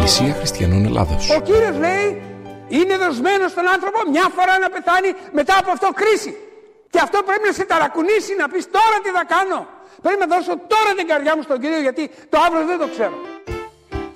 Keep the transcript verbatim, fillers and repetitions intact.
Εκκλησία Χριστιανών Ελλάδος. Ο Κύριος λέει, είναι δοσμένος στον άνθρωπο μια φορά να πεθάνει, μετά από αυτό κρίση. Και αυτό πρέπει να σε ταρακουνήσει, να πεις τώρα τι θα κάνω. Πρέπει να δώσω τώρα την καρδιά μου στον Κύριο, γιατί το αύριο δεν το ξέρω.